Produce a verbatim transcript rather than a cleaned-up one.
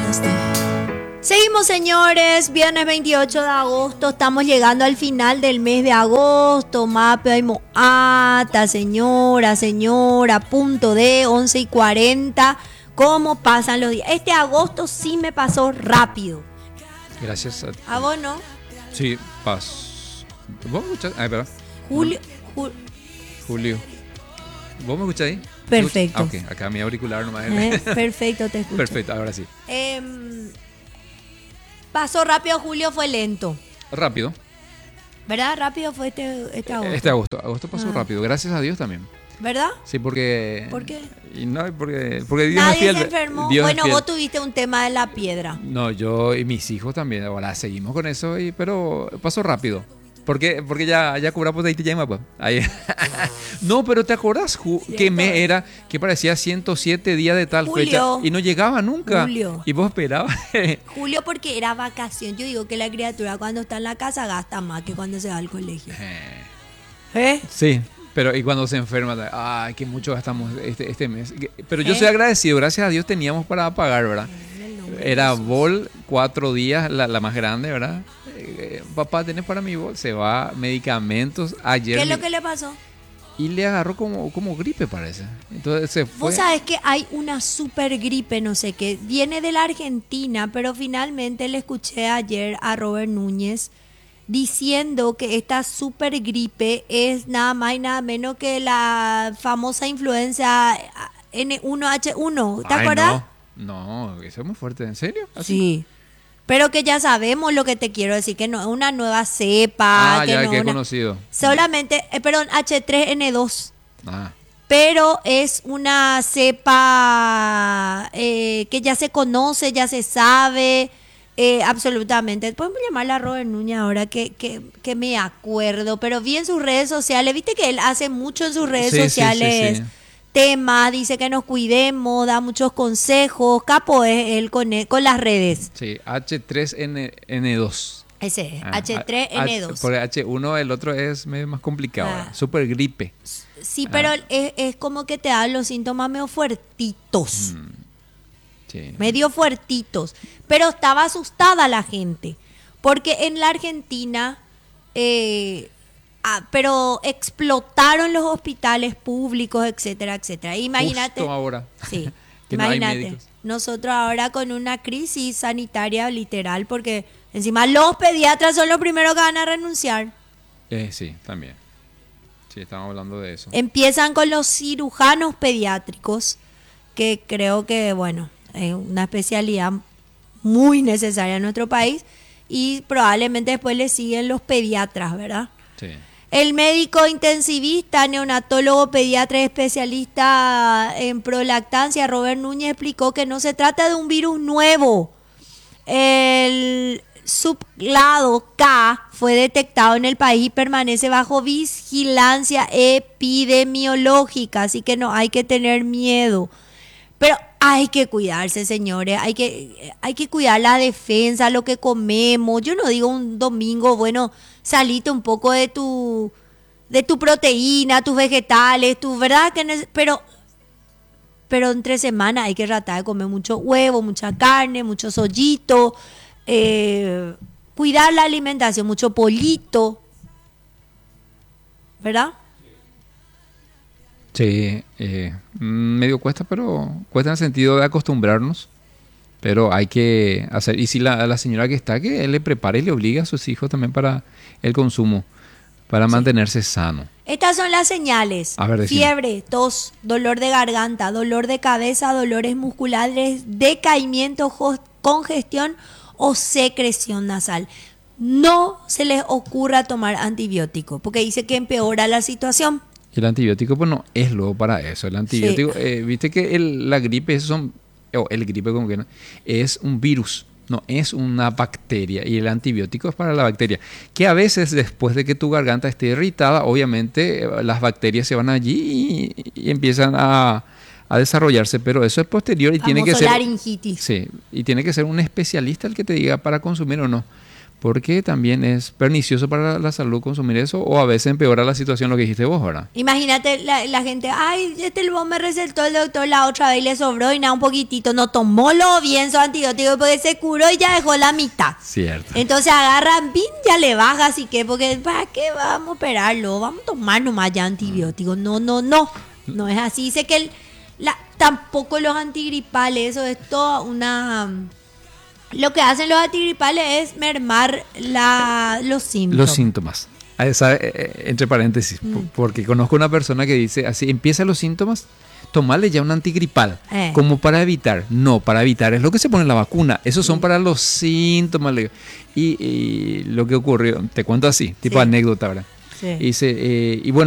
estoy. Seguimos, señores, viernes veintiocho de agosto, estamos llegando al final del mes de agosto. Mape, hay moata, señora, señora, punto de once y cuarenta. ¿Cómo pasan los días? Este agosto sí me pasó rápido. Gracias a ti. ¿A vos no? Sí, pasó. ¿Vos me escuchás? Ay, perdón. Julio. Ju- Julio. ¿Vos me escuchás ahí? Perfecto. Ah, ok, acá mi auricular nomás. Eh, perfecto, te escucho. Perfecto, ahora sí. Eh, pasó rápido, Julio fue lento. Rápido. ¿Verdad? Rápido fue este, este agosto. Este agosto. Agosto pasó Ah. rápido. Gracias a Dios también. ¿Verdad? Sí, porque... ¿Por qué? Y no, porque, porque Dios Nadie es fiel. se enfermó. Dios es Bueno, fiel. vos tuviste un tema de la piedra. No, yo y mis hijos también. Ahora seguimos con eso, y, pero pasó rápido. Porque, porque ya, ya cobramos de ahí te llama, pues. Ahí. No, pero ¿te acordás Ju- que me era que parecía ciento siete días de tal Julio. fecha y no llegaba nunca? Julio. Y vos esperabas. Julio, porque era vacación. Yo digo que la criatura cuando está en la casa gasta más que cuando se va al colegio. ¿Eh? Sí, pero y cuando se enferma, ay, que mucho gastamos este, este mes. Pero yo ¿Eh? soy agradecido, gracias a Dios teníamos para pagar, ¿verdad? En el nombre de Era Jesús. bol, cuatro días, la, la más grande, ¿verdad? Eh, papá, ¿tenés para mi bol? Se va, medicamentos, ayer. ¿Qué es lo mi- que le pasó? Y le agarró como, como gripe, parece. Entonces se fue. Vos sabés que hay una super gripe, no sé qué, viene de la Argentina, pero finalmente le escuché ayer a Robert Núñez diciendo que esta super gripe es nada más y nada menos que la famosa influenza N uno H uno. ¿Te Ay, acuerdas? No, no, eso es muy fuerte. ¿En serio? ¿Así? Sí. Pero que ya sabemos lo que te quiero decir, que no es una nueva cepa. Ah, que ya no que he una- conocido. Solamente, eh, perdón, H tres N dos. Ah, Pero es una cepa eh, que ya se conoce, ya se sabe, eh, absolutamente. Podemos llamarla a Robert Núñez ahora que, que, que me acuerdo, pero vi en sus redes sociales, viste que él hace mucho en sus redes Sí, sí, sí, sociales sí. temas, dice que nos cuidemos, da muchos consejos, capo es él con, e- con las redes. sí, H tres N dos. Ese es, Ah, H tres N dos. H- Porque H uno, el otro es medio más complicado. Ah. ¿verdad? Super gripe. Sí, pero es, es como que te dan los síntomas medio fuertitos. Sí. medio fuertitos, pero estaba asustada la gente, porque en la Argentina, eh, ah, pero explotaron los hospitales públicos, etcétera, etcétera. Imagínate, Justo ahora. sí, Que no hay imagínate, médicos. nosotros ahora con una crisis sanitaria literal, porque encima los pediatras son los primeros que van a renunciar. Eh, sí, también. Sí, estamos hablando de eso. Empiezan con los cirujanos pediátricos, que creo que, bueno, es una especialidad muy necesaria en nuestro país, y probablemente después le siguen los pediatras, ¿verdad? Sí. El médico intensivista, neonatólogo, pediatra y especialista en prolactancia, Robert Núñez, explicó que no se trata de un virus nuevo. El subclado K fue detectado en el país y permanece bajo vigilancia epidemiológica, así que no hay que tener miedo. Pero hay que cuidarse, señores, hay que, hay que cuidar la defensa, lo que comemos. Yo no digo un domingo, bueno, salite un poco de tu, de tu proteína, tus vegetales, tu, ¿verdad? Que neces- pero, pero entre semana hay que tratar de comer mucho huevo, mucha carne, mucho sollito, eh, cuidar la alimentación, mucho pollito, ¿verdad? Sí, eh, medio cuesta, pero cuesta en el sentido de acostumbrarnos. Pero hay que hacer. Y si la, la señora que está, que él le prepare y le obliga a sus hijos también para el consumo, para mantenerse sano. Estas son las señales. A ver, decime. Fiebre, tos, dolor de garganta, dolor de cabeza, dolores musculares, decaimiento, jo- congestión o secreción nasal. No se les ocurra tomar antibiótico, porque dice que empeora la situación. El antibiótico, pues no es luego para eso. El antibiótico, eh, viste que el, la gripe, esos son, o el gripe como que no, es un virus, no es una bacteria. Y el antibiótico es para la bacteria. Que a veces después de que tu garganta esté irritada, obviamente eh, las bacterias se van allí y, y empiezan a, a desarrollarse. Pero eso es posterior y tiene que Famoso ser... laringitis. Sí, y tiene que ser un especialista el que te diga para consumir o no. porque también es pernicioso para la salud consumir eso, o a veces empeora la situación, lo que dijiste vos, ¿verdad? Imagínate la, la gente, ay, este vos me recetó el doctor la otra vez y le sobró y nada, un poquitito, no tomó lo bien su antibiótico porque se curó y ya dejó la mitad. Cierto. Entonces agarran, bin, ya le baja, así que, porque ¿para qué vamos a operarlo? Vamos a tomar nomás ya antibióticos. No, no, no, no es así. Dice que el, la, tampoco los antigripales, eso es toda una... Lo que hacen los antigripales es mermar la, los síntomas. Los síntomas. Esa, eh, entre paréntesis, mm. porque conozco una persona que dice así, empiezan los síntomas, tomarle ya un antigripal, eh. como para evitar. No, para evitar es lo que se pone en la vacuna. Esos son sí. para los síntomas. Y, y lo que ocurrió, te cuento así, tipo sí. anécdota, ¿verdad? Sí. Y, dice, eh, y bueno,